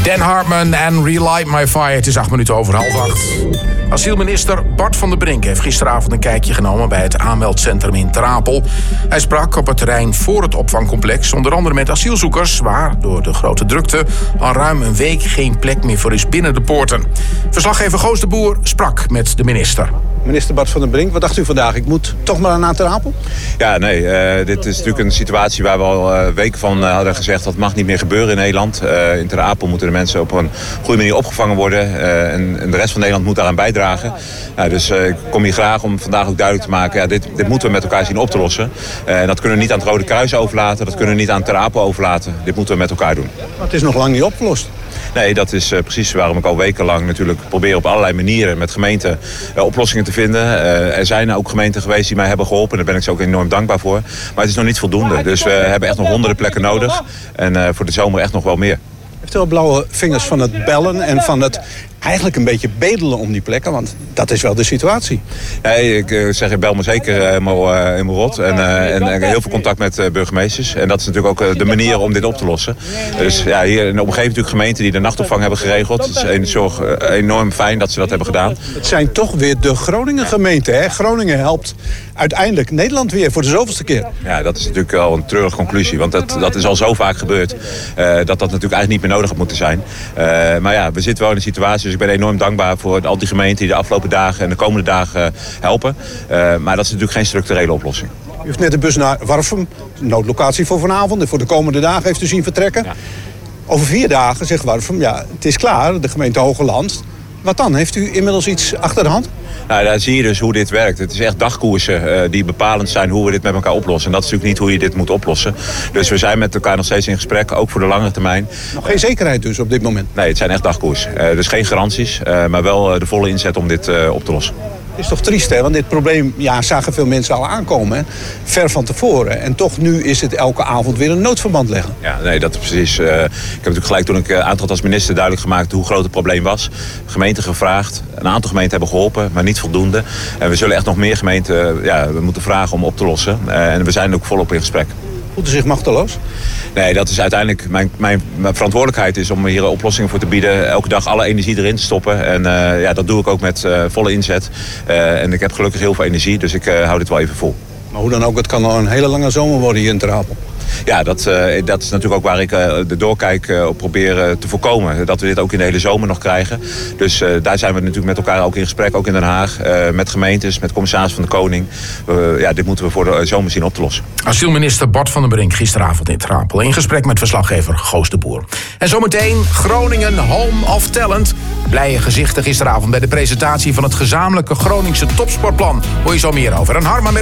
Dan Hartman en Relight My Fire. Het is 7:08. Asielminister Bart van der Brink heeft gisteravond een kijkje genomen bij het aanmeldcentrum in Ter Apel. Hij sprak op het terrein voor het opvangcomplex, onder andere met asielzoekers, waar door de grote drukte al ruim een week geen plek meer voor is binnen de poorten. Verslaggever Goos de Boer sprak met de minister. Minister Bart van der Brink, wat dacht u vandaag? Ik moet toch maar naar Ter Apel? Ja, nee. Dit is natuurlijk een situatie waar we al weken van hadden gezegd dat mag niet meer gebeuren in Nederland. In Ter Apel moeten de mensen op een goede manier opgevangen worden. En de rest van Nederland moet daaraan bijdragen. Dus ik kom hier graag om vandaag ook duidelijk te maken. Ja, dit moeten we met elkaar zien op te lossen. En dat kunnen we niet aan het Rode Kruis overlaten. Dat kunnen we niet aan Ter Apel overlaten. Dit moeten we met elkaar doen. Maar het is nog lang niet opgelost. Nee, dat is precies waarom ik al wekenlang natuurlijk probeer op allerlei manieren met gemeenten oplossingen te vinden. Er zijn ook gemeenten geweest die mij hebben geholpen. Daar ben ik ze ook enorm dankbaar voor. Maar het is nog niet voldoende. Dus we hebben echt nog honderden plekken nodig. En voor de zomer echt nog wel meer. Heeft u wel blauwe vingers van het bellen en van het eigenlijk een beetje bedelen om die plekken? Want dat is wel de situatie. Nee, ik zeg, ik bel me zeker helemaal rot. En heel veel contact met burgemeesters. En dat is natuurlijk ook de manier om dit op te lossen. Dus ja, hier in de omgeving natuurlijk gemeenten die de nachtopvang hebben geregeld. Het is enorm fijn dat ze dat hebben gedaan. Het zijn toch weer de Groningen gemeenten, hè? Groningen helpt uiteindelijk Nederland weer voor de zoveelste keer. Ja, dat is natuurlijk wel een treurige conclusie. Want dat is al zo vaak gebeurd. Dat natuurlijk eigenlijk niet meer nodig had moeten zijn. Maar ja, we zitten wel in een situatie. Dus ik ben enorm dankbaar voor al die gemeenten die de afgelopen dagen en de komende dagen helpen. Maar dat is natuurlijk geen structurele oplossing. U heeft net de bus naar Warffum, noodlocatie voor vanavond. En voor de komende dagen heeft u zien vertrekken. Ja. Over 4 dagen zegt Warffum, ja, het is klaar, de gemeente Hogeland. Wat dan? Heeft u inmiddels iets achter de hand? Nou, daar zie je dus hoe dit werkt. Het is echt dagkoersen die bepalend zijn hoe we dit met elkaar oplossen. En dat is natuurlijk niet hoe je dit moet oplossen. Dus we zijn met elkaar nog steeds in gesprek, ook voor de langere termijn. Nog geen zekerheid dus op dit moment? Nee, het zijn echt dagkoersen. Dus geen garanties, maar wel de volle inzet om dit op te lossen. Het is toch triest, hè? Want dit probleem zagen veel mensen al aankomen. Hè? Ver van tevoren. En toch nu is het elke avond weer een noodverband leggen. Ja, nee, dat is precies. Ik heb natuurlijk gelijk toen ik aantrad als minister duidelijk gemaakt hoe groot het probleem was. Gemeenten gevraagd. Een aantal gemeenten hebben geholpen, maar niet voldoende. En we zullen echt nog meer gemeenten we moeten vragen om op te lossen. En we zijn ook volop in gesprek. Voelt u zich machteloos? Nee, dat is uiteindelijk mijn verantwoordelijkheid is om hier oplossingen voor te bieden. Elke dag alle energie erin te stoppen. En dat doe ik ook met volle inzet. En ik heb gelukkig heel veel energie, dus ik hou dit wel even vol. Maar hoe dan ook, het kan al een hele lange zomer worden hier in Ter Apel. Ja, dat is natuurlijk ook waar ik de doorkijk op probeer te voorkomen. Dat we dit ook in de hele zomer nog krijgen. Dus daar zijn we natuurlijk met elkaar ook in gesprek, ook in Den Haag. Met gemeentes, met commissaris van de Koning. Dit moeten we voor de zomer zien op te lossen. Asielminister Bart van der Brink gisteravond in Ter Apel. In gesprek met verslaggever Goos de Boer. En zometeen Groningen Home of Talent. Blije gezichten gisteravond bij de presentatie van het gezamenlijke Groningse topsportplan. Hoor je zo meer over. En Harma met